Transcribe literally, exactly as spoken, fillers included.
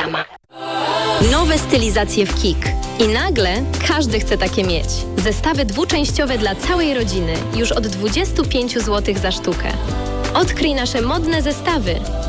Reklama. Nowe stylizacje w Kik. I nagle każdy chce takie mieć. Zestawy dwuczęściowe dla całej rodziny już od dwadzieścia pięć złotych za sztukę. Odkryj nasze modne zestawy